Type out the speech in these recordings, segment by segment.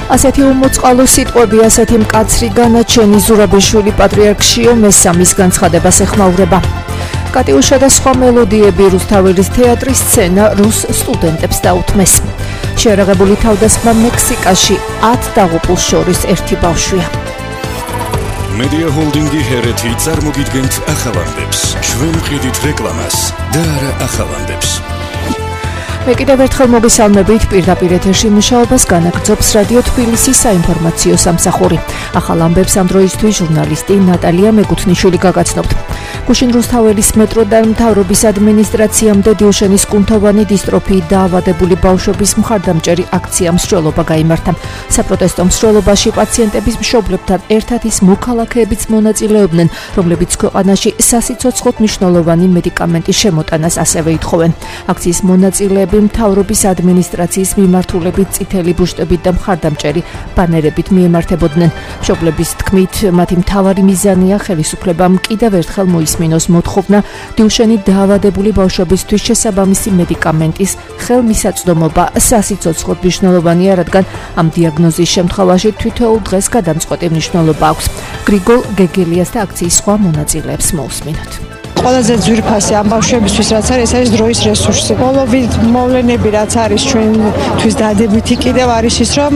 ასეთი უმოწყალო სიტყვები, ასეთი მკაცრი განაჩენი ზურაბიშვილი პატრიარქშიო მესამის განცხადებას ეხმაურება. კატიუშა და სხვა მელოდიები რუსთაველის თეატრის სცენა რუს სტუდენტებს დაუთმეს. შეერაღებული თავდასხმა მექსიკაში 10 დაღუპულს შორის ერთი ბავშვია. მედია ჰოლდინგი ჰერეთი წარმოგიდგენთ ახალანდებს. ჩვენ ვყიდით რეკლამას და არა ახალანდებს. მე კიდევ ერთხელ მოგესალმებით პირდაპირ ეთერში მუშაობას განაგრძობს რადიო თბილისის საინფორმაციო სამსახური. ახალ ამბებს ამ დროისთვის ჟურნალისტი ნატალია მეგუთნიშვილი გაგაცნობთ. გუშინ რუსთაველის მეტროდან მთავრობის ადმინისტრაციამდე დილშენის კუნთოვანი დისტროფიით დაავადებული ბავშვების მხარდამჭერი აქცია მსვლელობა გაიმართა. საპროტესტო მსვლელობაში პაციენტების მშობლებთან ერთად ის მოქალაქეებიც მონაწილეობდნენ, რომლებიც ქვეყანაში სასიცოცხლოდ მნიშვნელოვანი მედიკამენტის შემოტანას ასევე ითხოვენ. აქციის მონაწილეები მთავრობის ადმინისტრაციის მიმართულებით წითელი ბუშტებით და მხარდამჭერი ბანერებით მიემართებოდნენ. მშობლების თქმით, მათი მთავარი მიზანია ხელისუფლებამ კიდევ ერთხელ მოისმინოს მოთხოვნა დილშენით დაავადებული ბავშვებისთვის შესაბამისი მედიკამენტის ხელმისაწვდომობა სასიცოცხლოდ მნიშვნელოვანია, რადგან ამ დიაგნოზის შემთხვევაში თითოეულ დღეს გადამწყვეტი მნიშვნელობა აქვს. გრიგოლ გეგელიას და აქციის სხვა მონაწილეებს მოусმინოთ. ყველაზე ძვირფასი ამ ბავშვებისთვის რაც არის, ეს არის დროის რესურსი. ბოლოვით მოვლენები რაც არის ჩვენთვის დადებითი კიდევ არის ის, რომ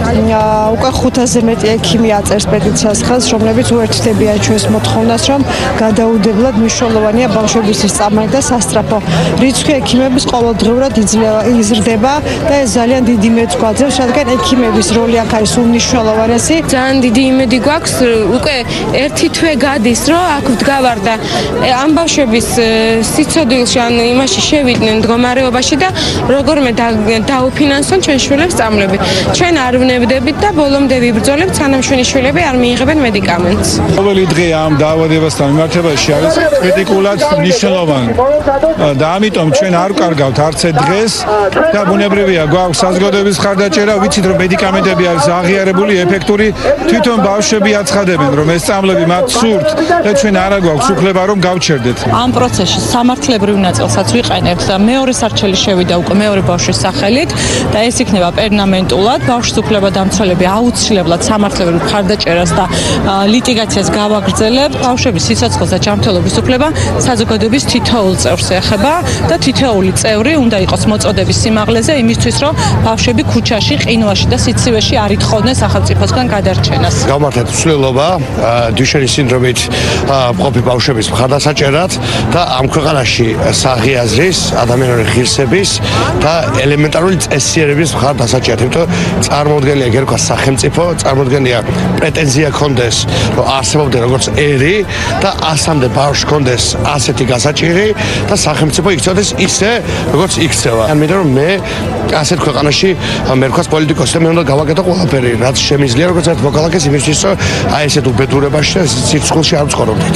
უკვე 500-ზე მეტი ექიმი აწერს პეტიციას ხელს, რომლებიც უერთდებიან ჩვენს მოთხოვნას, რომ გადაუდებლად მნიშვნელოვანია ბავშვებისთვის წამალი და სასწრაფო. რიცხვი ექიმების ყოველდღიურად იზრდება და ეს ძალიან დიდი იმედს გვაძლევს, რადგან ექიმების როლი აქ არის უმნიშვნელოვანესი. ძალიან დიდი იმედი გვაქვს, უკვე ერთი თვე გადის, რომ აქ ვდგავარ და ამ ბავშვების სიცოდილში ან იმაში შევიდნენ მდგომარეობაში და როგორმე დაუფინანსონ ჩვენ შვილებს წამლები. ჩვენ არ ვნებდებით და ბოლომდე ვიბრძოლებთ, სანამ ჩვენი შვილები არ მიიღებენ მედიკამენტს. ყოველი დღე ამ დაავადებასთან მიმართებაში არის კრიტიკულად მნიშვნელოვანი და ამიტომ ჩვენ არ ვკარგავთ არც ერთ დღეს და ბუნებრივია გვაქვს საზოგადოების მხარდაჭერა, ვიცით რომ მედიკამენტები არის აღიარებული, ეფექტური, თვითონ ბავშვები აცხადებენ რომ ეს წამლები მათ სურთ და ჩვენ არა გვაქვს უფლება რომ გავჩერდეთ. ამ პროცესში სამართლებრივ ნაწილსაც ვიყენებთ და მეორე სარჩელი შევიდა უკვე მეორე ბავშვის სახელით და ეს იქნება პერმანენტულად. ბავშვის უფლებადამცველები აუცილებლად სამართლებრივ მხარდაჭერას და ლიტიგაციას გავაგრძელებთ. ბავშვების სიცოცხლეს და ჯანმრთელობის უფლება საზოგადოების თითოეულ წევრს ეხება და თითოეული წევრი უნდა იყოს მოწოდების სიმაღლეზე იმისთვის, რომ ბავშვები ქუჩაში, ყინვაში და სიცივეში არ ითხოვდნენ სახელმწიფოსგან გადარჩენას. გავმართეთ ცვლილობა დუშენის სინდრომით მყოფი ბავშვების მხარდასაჭერად და ამ ქვეყანაში საღიაზრის, ადამიანური ღირსების და ელემენტარული წესიერების მხარდასაჭერად. იმიტომ წარმოუდგენელია გერქვა სახელმწიფო, წარმოუდგენელია პრეტენზია ქონდეს, რომ არსებობდნენ როგორც ერი და ასამდე ბავშვს ქონდეს ასეთი გასაჭირი და სახელმწიფო იქცევდეს ისე, როგორც იქცევა. ამიტომ რომ მე ასეთ ქვეყანაში მერქვას პოლიტიკოსი და მე უნდა გავაკეთო ყველაფერი, რაც შემიძლია როგორც ერთ მოქალაქეს იმისთვის, რომ აი ესეთ უბედურებაში და სიცოცხლეში არ ვცხოვრობდეთ.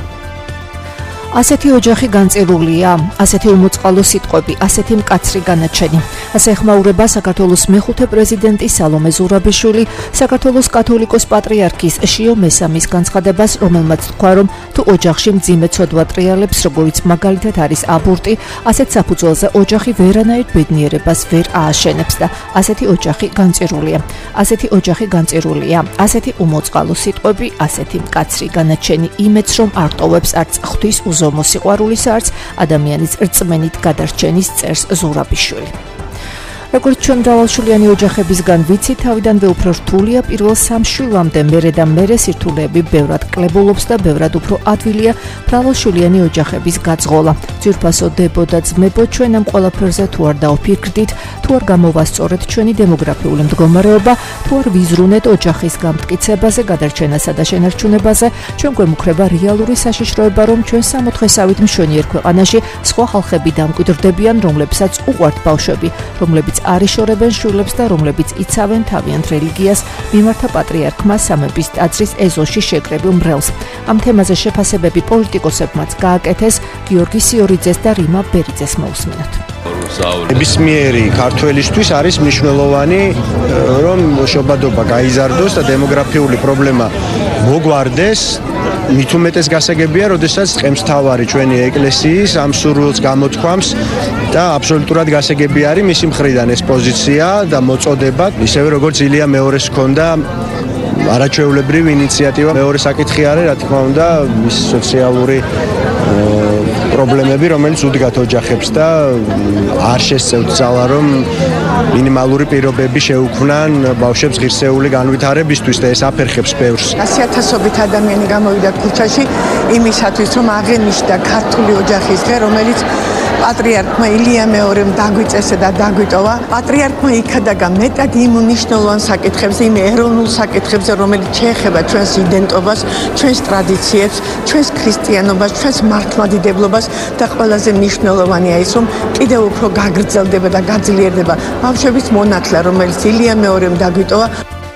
ასეთი ოჯახი განწირულია, ასეთი უმოწყალო სიტყვები, ასეთი მკაცრი განაჩენი. ასე ეხმაურება საქართველოს მეხუთე პრეზიდენტი სალომე ზურაბიშვილი საქართველოს კათოლიკოს პატრიარქის შიო მესამის განცხადებას, რომელმაც თქვა, რომ თუ ოჯახში მძიმე ცოდვა ტრიალებს, როგორიც მაგალითად არის აბორტი, ასეთ საფუძველზე ოჯახი ვერანაირ ბედნიერებას ვერ ააშენებს და ასეთი ოჯახი განწირულია. ასეთი ოჯახი განწირულია, ასეთი უმოწყალო სიტყვები, ასეთი მკაცრი განაჩენი იმედს, რომ არ ტოვებს არც ღვთის მოსიყვარულის არც ადამიანის რწმენით გადარჩენის წერს ზურაბიშვილი. როგორც ჩვენ მრავალშვილიანი ოჯახებისგან ვიცით, თავიდანვე უფრო რთულია პირველ სამ შვილამდე, მერე და მერე სირთულეები ბევრად კლებულობს და ბევრად უფრო ადვილია მრავალშვილიანი ოჯახების გაძღოლა. ძვირფასო დებო და ძმებო, ჩვენ ამ ყველაფერზე თუ არ დაუფიქრდით, თუ არ გამოვასწორეთ ჩვენი დემოგრაფიული მდგომარეობა, თუ არ ვიზრუნეთ ოჯახის გამტკიცებაზე, გადარჩენასა და შენარჩუნებაზე, ჩვენ გვემუქრება რეალური საშიშროება, რომ ჩვენ სამოთხესავით მშვენიერ ქვეყანაში სხვა ხალხები დამკვიდრდებიან, რომლებსაც უყვართ ბავშვები, რომლებიც არ იშორებენ შვილებს და რომლებიც იცავენ თავიანთ რელიგიას, მიმართა პატრიარქმა სამების ტაძრის ეზოში შეკრებილ მრევლს. ამ თემაზე შეფასებები პოლიტიკოსებმაც გააკეთეს, გიორგი სიორიძეს და რიმა ბერიძეს მოусმინოთ. ნებისმიერი ქართველისთვის არის მნიშვნელოვანი, რომ შობადობა გაიზარდოს და დემოგრაფიული პრობლემა მოგვარდეს. მით უმეტეს გასაგებია, როდესაც წყემსთავარი ჩვენი ეკლესიის ამ სურვილს გამოთქვამს და აბსოლუტურად გასაგები არის მისი მხრიდან ეს პოზიცია და მოწოდება, ისევე როგორც ილია მეორის ჰქონდა არაჩვეულებრივი ინიციატივა. მეორე საკითხი არის, რა თქმა უნდა, ის სოციალური პრობლემები, რომელიც უდგათ ოჯახებს და არ შესწევთ ძალა, რომ მინიმალური პირობები შეუქმნან ბავშვებს ღირსეული განვითარებისთვის და ეს აფერხებს ბევრს. 100,000-ობით ადამიანი გამოვიდა ქუჩაში იმისათვის, რომ აღენიშნა ქართული ოჯახის დღე, რომელიც პატრიარქმა ილია მეორემ დაგვიწესა და დაგვიტოვა. პატრიარქმა იქადაგა მეტად იმ მნიშვნელოვან საკითხებზე, იმ ეროვნულ საკითხებზე, რომელიც შეეხება ჩვენს იდენტობას, ჩვენს ტრადიციებს, ჩვენს ქრისტიანობას, ჩვენს მართლმადიდებლობას და ყველაზე მნიშვნელოვანია ის, რომ კიდევ უფრო გაგრძელდება და გაძლიერდება ბავშვების მონათლა, რომელიც ილია მეორემ დაგვიტოვა.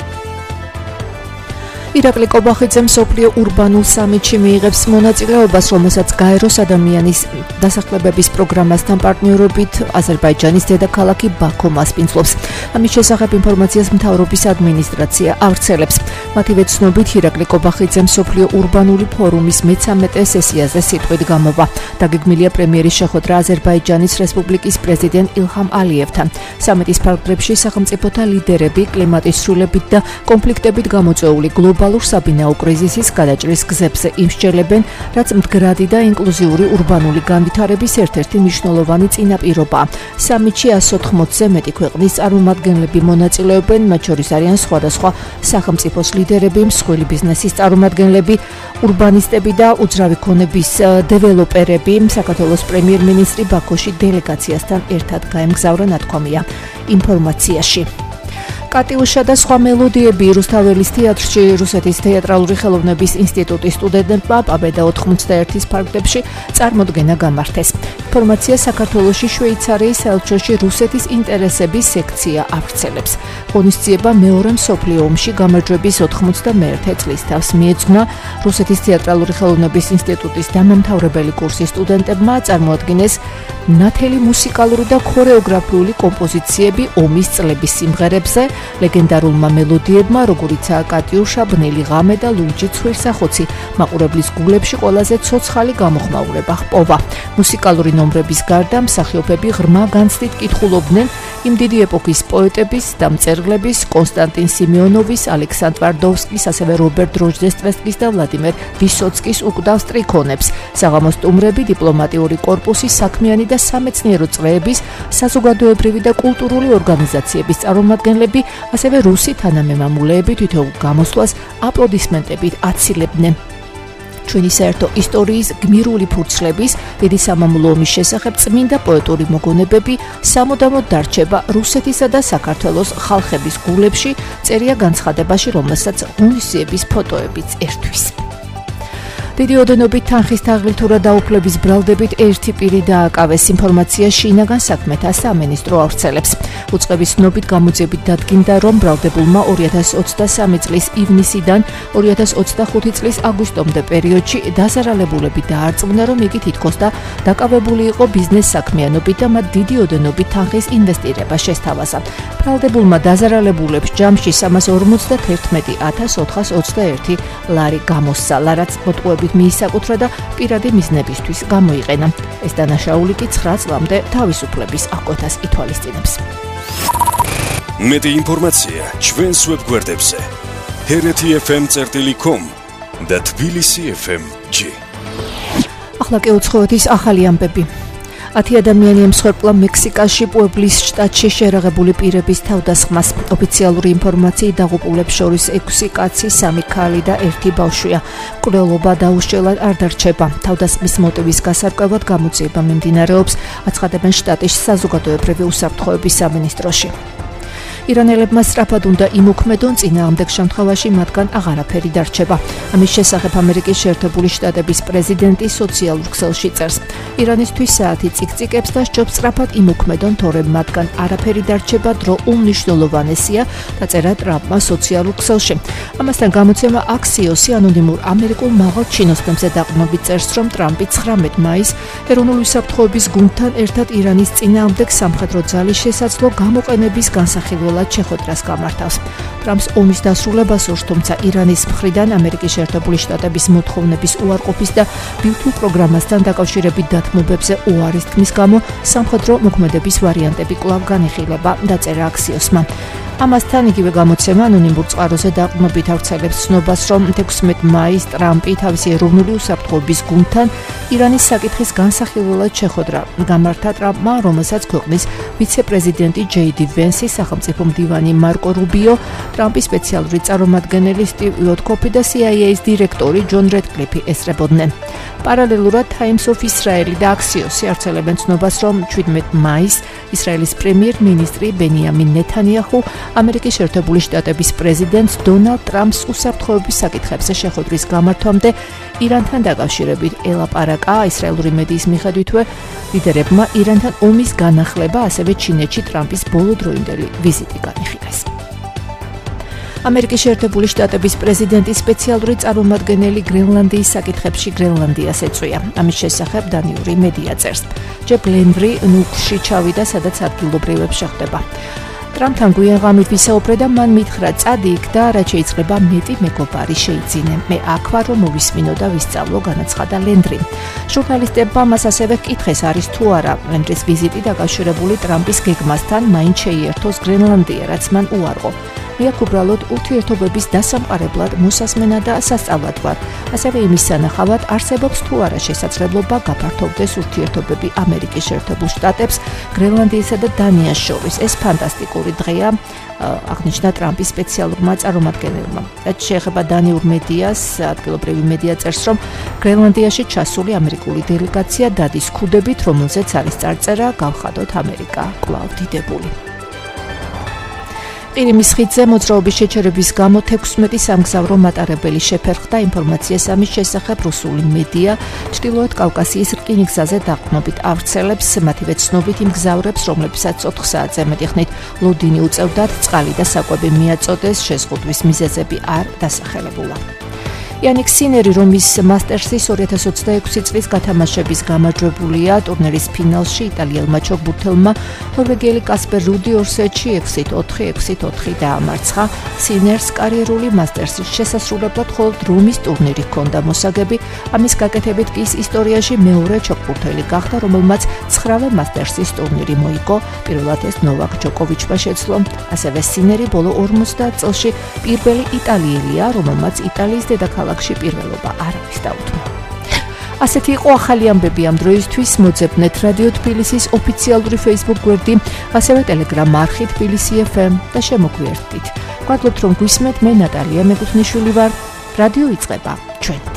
ირაკლი კობახიძე მსოფლიო ურბანულ სამიტში მიიღებს მონაწილეობას, რომელსაც გაეროს ადამიანის დასახლებების პროგრამასთან პარტნიორობით აზერბაიჯანის დედაქალაქი ბაქო მასპინძლობს. ამის შესახებ ინფორმაციას მთავრობის ადმინისტრაცია ავრცელებს. მათივე ცნობით, ირაკლი კობახიძე მსოფლიო ურბანული ფორუმის მე-13 სესიაზე სიტყვით გამოვა. დაგეგმილია პრემიერის შეხვედრა აზერბაიჯანის რესპუბლიკის პრეზიდენტ ილჰამ ალიევთან. სამიტის ფარგლებში სახელმწიფოთა ლიდერები კლიმატის ცვლილებით და კონფლიქტებით გამოწვეული გლობალურ საბინაო კრიზისის გადაჭრის გზებზე იმსჯელებენ, რაც მდგრადი და ინკლუზიური ურბანული განვითარების ერთ-ერთი მნიშვნელოვანი წინაპირობაა. სამიტში 180-ზე მეტი ქვეყნის წარმომადგენლები მონაწილეობენ, მათ შორის არიან სხვადასხვა სახელმწიფოს ლიდერები, მსხვილი ბიზნესის წარმომადგენლები, ურბანისტები და უძრავი ქონების დეველოპერები. საქართველოს პრემიერ-მინისტრი ბაქოში დელეგაციასთან ერთად გაემგზავრა, ნათქვამია ინფორმაციაში. კატიუშა და სხვა მელოდიები რუსთაველის თეატრში რუსეთის თეატრალური ხელოვნების ინსტიტუტის სტუდენტებმა პაბედა 91-ის ფარგლებში წარმოდგენა გამართეს. ინფორმაცია საქართველოში შვეიცარიის ელჩოში რუსეთის ინტერესების სექცია ავრცელებს. ღონისძიება მეორე მსოფლიო ომში გამარჯვების 91 წლის თავს მიეძღვნა რუსეთის თეატრალური ხელოვნების ინსტიტუტის დამამთავრებელი კურსის სტუდენტებმა წარმოადგინეს ნათელი მუსიკალური და ქორეოგრაფიული კომპოზიციები ომის წლების სიმღერებზე, ლეგენდარულმა მელოდიებმა, როგორიცაა კატიუშა, ბნელი ღამე და ლურჯი ცხვირსახოცი, მაყურებლის გულებში ყველაზე ცოცხალი გამოხმაურება ჰპოვა. მუსიკალური ნომრების გარდა მსახიობები ღრმა განცდით კითხულობდნენ იმ დიდი ეპოქის პოეტების და მწერლების, კონსტანტინ სიმეონოვის, ალექსანდრ ვარდოვსკის, ასევე რობერტ დროჟდესტვესკის და ვლადიმერ ვისოცკის უკვდავ სტრიქონებს. საღამოს სტუმრები, დიპლომატიური კორპუსის საქმიანი და სამეცნიერო წრეების, საზოგადოებრივი და კულტურული ორგანიზაციების წარმომადგენლები, ასევე რუსი თანამემამულეები თითოეულ გამოსვლას აპლოდისმენტებით აცილებდნენ. ჩვენი საერთო ისტორიის გმირული ფურცლების, დიდი სამამულო ომის შესახებ წმინდა პოეტური მოგონებები სამუდამოდ დარჩება რუსეთისა და საქართველოს ხალხების გულებში, წერია განცხადებაში, რომელსაც ღონისძიების ფოტოებიც ერთვის. დიდი ოდენობით თანხის თაღლითურა დაუფლების ბრალდებით ერთი პირი დააკავეს. ინფორმაცია შინაგან საქმეთა სამინისტრო ავრცელებს. უწყების ცნობით გამოძიებით დადგინდა, რომ ბრალდებულმა 2023 წლის ივნისიდან 2025 წლის აგვისტომდე პერიოდში დაზარალებულები დაარწმუნა, რომ იგი თითქოს და დაკავებული იყო ბიზნეს საქმიანობით და მათ დიდი ოდენობით თანხის ინვესტირება შესთავაზა. ბრალდებულმა დაზარალებულებს ჯამში 311,421 ლარი გამოსცალა, რაც მოტყუებით მიისაკუთრა და პირადი მიზნებისთვის გამოიყენა. ეს დანაშაული კი 9 წლამდე თავისუფლების აღკვეთას ითვალისწინებს. მეტი ინფორმაცია ჩვენს ვებგვერდებზე hrt.fm.com და tbilisi.fm.g. ახლა კი უცხოეთის ახალი ამბები. 10 ადამიანი ემსხვერპლა მექსიკაში პუებლის შტატში შერაღებული პირების თავდასხმას. ოფიციალური ინფორმაციით დაღუპულებს შორის 6 კაცი, 3 ქალი და 1 ბავშვია. მკვლელობა დაუშლელად არ დარჩება. თავდასხმის მოტივის გასარკვევად გამოძიება მიმდინარეობს, აცხადებენ შტატის საზოგადოებრივი უსაფრთხოების სამინისტროში. ირანელებმა სწრაფად უნდა იმოქმედონ, წინააღმდეგ შემთხვევაში მათგან აღარაფერი დარჩება. ამის შესახებ ამერიკის შეერთებული შტატების პრეზიდენტი სოციალურ ქსელში წერს. ირანისთვის საათი წიკწიკებს და სჯობს სწრაფად იმოქმედონ, თორემ მათგან არაფერი დარჩება, დრო უმნიშვნელოვანესია, დაწერა ტრამპმა სოციალურ ქსელში. ამასთან გამოცემა აქსიოსი ანონიმურ ამერიკულ მაღალ ჩინოსნებზე დაყრდნობით წერს, რომ ტრამპი 19 მაისს ეროვნული უსაფრთხოების გუნდთან ერთად ირანის წინააღმდეგ სამხედრო ძალის შესაძლო გამოყენების განსახილველად განსახილველად შეხვედრას გამართავს. ტრამპს ომის დასრულებას ურს, თუმცა ირანის მხრიდან ამერიკის შეერთებული შტატების მოთხოვნების უარყოფის და ბირთვულ პროგრამასთან დაკავშირებით დათმობებზე უარის თქმის გამო სამხედრო მოქმედების ვარიანტები კვლავ განიხილება, დაწერა Axios-მა. ამასთან იგივე გამოცემა ანონიმურ წყაროზე დაყრდნობით ავრცელებს ცნობას, რომ 16 მაისს ტრამპი თავისი ეროვნული უსაფრთხოების გუნდთან ირანის საკითხის განსახილველად შეხვედრა გამართა ტრამპმა, რომელსაც ქვეყნის ვიცე-პრეზიდენტი JD Vance, სახელმწიფო მდივანი მარკო რუბიო, ტრამპის სპეციალური წარმომადგენელი სტივ უოტკოფი და CIA-ის დირექტორი ჯონ რედკლიფი ესწრებოდნენ. პარალელურად Times of Israel და Axios-ი ავრცელებენ ცნობას, რომ 17 მაისს ისრაელის პრემიერ-მინისტრი ბენიამინ ნეთანიაჰუ ამერიკის შეერთებული შტატების პრეზიდენტს დონალდ ტრამპს უსაფრთხოების საკითხებზე შეხვედრის გამართვამდე ირანთან დაკავშირებით ელაპარაკა. ისრაელური მედიის მიხედვითვე ლიდერებმა ირანთან ომის განახლება, ასევე ჩინეთში ტრამპის ბოლოდროინდელი ვიზიტი განიხილეს. ამერიკის შეერთებული შტატების პრეზიდენტის სპეციალური წარმომადგენელი გრენლანდიის საკითხებში გრენლანდიას ეწვია. ამის შესახებ დანიური მედია წერს. ჯეფ ლენდრი ნუკში ჩავიდა, სადაც ადგილობრივებს შეხვდება. ტრამპთან გვიან ღამით ვისაუბრე და მან მითხრა, წადი იქ და რაც შეიძლება მეტი მეგობარი შეიძინე. მე აქ ვარ, რომ მოვისმინო და ვისწავლო, განაცხადა ლენდრი. ჟურნალისტებმა მას ასევე ჰკითხეს, არის თუ არა ლენდრის ვიზიტი დაკავშირებული ტრამპის გეგმასთან, მაინც შეიერთოს გრენლანდია, რაც მან უარყო. მე აქ უბრალოდ ურთიერთობების დასამყარებლად მოსასმენად და სასწავლად ვარ. ასევე იმის სანახავად არსებობს თუ არა შესაძლებლობა გაფართოვდეს ურთიერთობები ამერიკის შეერთებულ შტატებს, გრენლანდიისა და დანიას შორის. ეს ფანტასტიკური დღეა, აღნიშნა ტრამპის სპეციალურმა წარმომადგენელმა. რაც შეეხება დანიურ მედიას, ადგილობრივი მედია წერს, რომ გრენლანდიაში ჩასული ამერიკული დელეგაცია დადის ქუდებით, რომელზეც არის წარწერა გავხადოთ ამერიკა კვლავ დიდებული. ყირიმის ხიდზე მოძრაობის შეჩერების გამო 16 სამგზავრო მატარებელი შეფერხდა. ინფორმაციას ამის შესახებ რუსული მედია ჩრდილოეთ კავკასიის რკინიგზაზე დაყრდნობით ავრცელებს. მათივე ცნობით იმ მგზავრებს, რომლებსაც 4 საათზე მეტი ხნით ლოდინი უწევდათ, წყალი და საკვები მიაწოდეს, შეზღუდვის მიზეზები არ დასახელებულა. Yannick Sinner, რომის მასტერსის 2026 წლის გათამაშების გამარჯვებულია. ტურნირის ფინალში იტალიელმა ჩოგბურთელმა ნორვეგიელი კასპერ რუდი ორსეტში 6-4 დაამარცხა. Sinner's კარიერული მასტერსის შესასრულებლად მხოლოდ რომის ტურნირი ჰქონდა მოსაგები. ამის გაკეთებით კი ის ისტორიაში მეორე ჩოგბურთელი გახდა, რომელმაც 9-ვე მასტერსის ტურნირი მოიგო. პირველად ეს ნოვაკ ჯოკოვიჩმა შეძლო. ასევე Sinner ბოლო 50 წელში პირველი იტალიელია, რომელმაც იტალიის დედაქალაქში პირველობა არავის დაუთმო. ასეთი იყო ახალი ამბები ამ დროისთვის. მოძებნეთ რადიო თბილისის ოფიციალური Facebook გვერდი, ასევე Telegram არხი თბილისი FM და შემოგვიერთდით. გვადლობთ რომ გვისმენთ, მე ნატალია მეკუთვნიშვილი ვარ. რადიო იწყება ჩვენ.